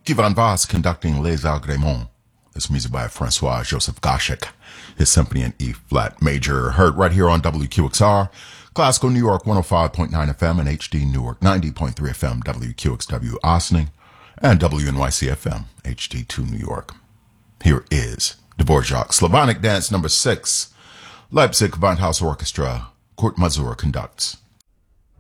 Kivan Vaz conducting Les Agréments. This music by Francois Joseph Gashek. His symphony in E-flat major. Heard right here on WQXR. Classical New York 105.9 FM and HD Newark 90.3 FM, WQXW Ossining, and WNYC FM, HD2 New York. Here is Dvorak Slavonic Dance number 6. Leipzig Gewandhaus Orchestra. Kurt Mazur conducts.